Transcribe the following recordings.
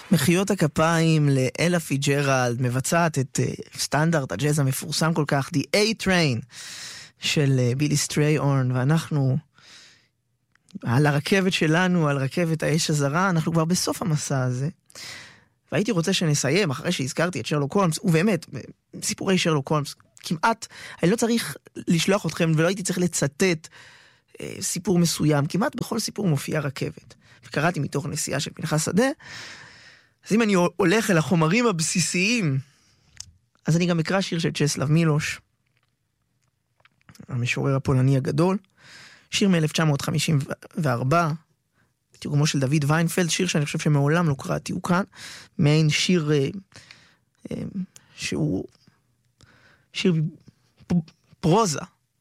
מחיאות הכפיים לאלה פיג'רלד, מבצעת את סטנדרט הג'אז המפורסם כל כך, The A-Train של בילי סטרייאורן, ואנחנו על הרכבת שלנו, על רכבת האש הזרה, אנחנו כבר בסוף המסע הזה, והייתי רוצה שנסיים, אחרי שהזכרתי את שרלוק הולמס, ובאמת, סיפורי שרלוק הולמס, כמעט, אני לא צריך לשלוח אתכם, ולא הייתי צריך לצטט סיפור מסוים, כמעט בכל סיפור מופיע רכבת, וקראתי מתוך נסיעה של פנחס שדה, אז אם אני הולך אל החומרים הבסיסיים, אז אני גם אקרא שיר של צ'סלב מילוש, המשורר הפולני הגדול, שיר מ-1954, בתרגומו של דוד ויינפלד, שיר שאני חושב שמעולם לא קראתי הוא כאן, מעין שיר שהוא שיר פרוזה,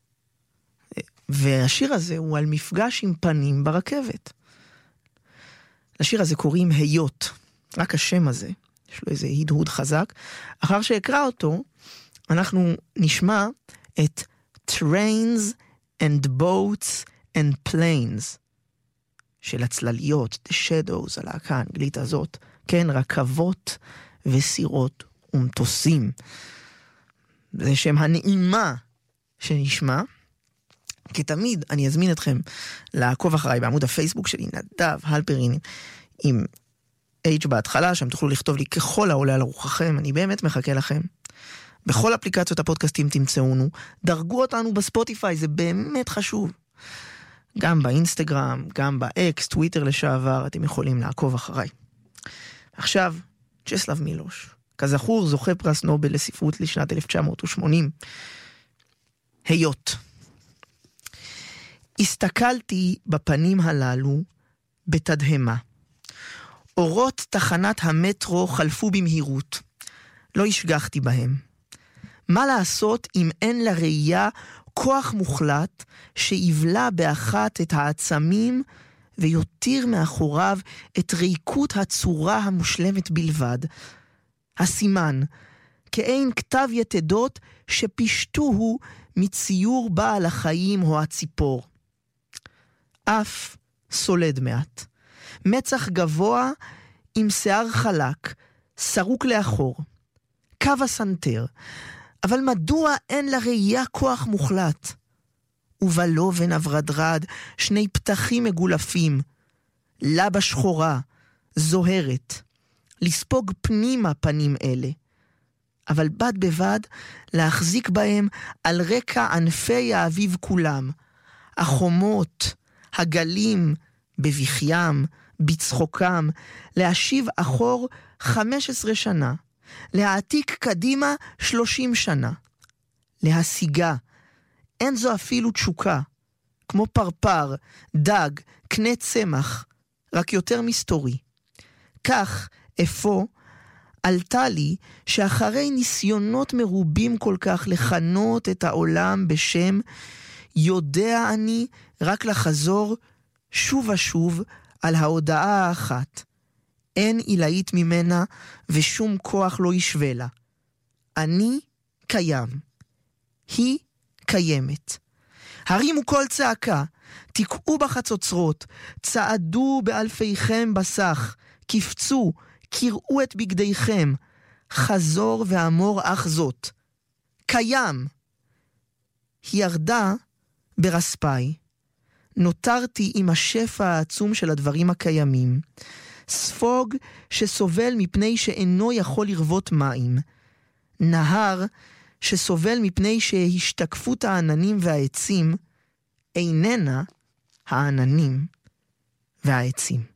והשיר הזה הוא על מפגש עם פנים ברכבת. לשיר הזה קוראים היות, רק השם הזה, יש לו איזה הדהוד חזק. אחר שאקרא אותו, אנחנו נשמע את Trains and Boats and Planes של הצלליות, The Shadows, הלהקה האנגלית הזאת, כן, רכבות וסירות ומטוסים. זה שם הנעימה שנשמע. כתמיד אני אזמין אתכם לעקוב אחריי בעמוד הפייסבוק שלי, נדב הלפרין עם H בהתחלה, שם תוכלו לכתוב לי ככל העולה על רוחכם, אני באמת מחכה לכם. בכל אפליקציות הפודקאסטים תמצאונו, דרגו אותנו בספוטיפיי, זה באמת חשוב. גם באינסטגרם, גם באקס, טוויטר לשעבר, אתם יכולים לעקוב אחריי. עכשיו, צ'סלב מילוש, כזכור זוכה פרס נובל לספרות לשנת 1980. היות. הסתכלתי בפנים הללו בתדהמה. אורות תחנת המטרו חלפו במהירות. לא השגחתי בהם. מה לעשות אם אין לראייה כוח מוחלט שיבלע באחת את העצמים ויותיר מאחוריו את ריקות הצורה המושלמת בלבד. הסימן, כאין כתב יתדות שפשטוהו מציור בעל החיים או הציפור. אף סולד מעט. מצח גבוה עם שיער חלק, סרוק לאחור. קו הסנטר. אבל מדוע אין לראייה כוח מוחלט? ובלובן הברדרד שני פתחים מגולפים. לבה שחורה, זוהרת. לספוג פנימה פנים אלה. אבל בד בבד להחזיק בהם על רקע ענפי האביב כולם. החומות, הגלים, בבכיים, בצחוקם, להשיב אחור 15 שנה, להעתיק קדימה 30 שנה, להשיגה, אין זו אפילו תשוקה, כמו פרפר, דג, קנה צמח, רק יותר מסתורי. כך, אפוא, עלתה לי שאחרי ניסיונות מרובים כל כך לכנות את העולם בשם, יודע אני רק לחזור שוב ושוב על ההודעה האחת. אין עילאית ממנה ושום כוח לא ישווה לה. אני קיים. היא קיימת. הרימו כל צעקה, תקעו בחצוצרות, צעדו באלפיכם בסך, קפצו, קראו את בגדיכם, חזור ואמור אך זאת. קיים. היא ירדה ברספי. נותרתי עם השפע העצום של הדברים הקיימים. ספוג שסובל מפני שאינו יכול לרבות מים. נהר שסובל מפני שהשתקפות העננים והעצים איננה העננים והעצים.